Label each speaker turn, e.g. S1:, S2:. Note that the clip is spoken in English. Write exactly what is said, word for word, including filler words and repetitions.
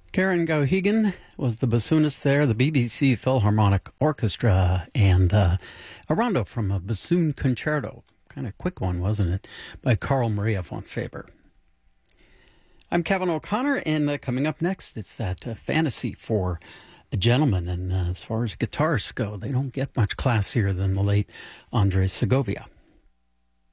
S1: Karen Gauhegan was the bassoonist there, the B B C Philharmonic Orchestra, and uh, a rondo from a bassoon concerto. Kind of quick one, wasn't it? By Carl Maria von Faber. I'm Kevin O'Connor, and uh, coming up next, it's that uh, fantasy for a gentleman. And uh, as far as guitarists go, they don't get much classier than the late Andres Segovia.